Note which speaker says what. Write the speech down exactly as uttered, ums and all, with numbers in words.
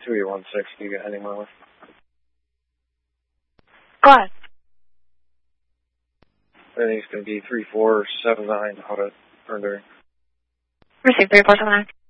Speaker 1: two eight one six, do you get any more?
Speaker 2: Go ahead.
Speaker 1: I think it's going to be three four seven nine out of Fernberry.
Speaker 2: Receive three four seven nine.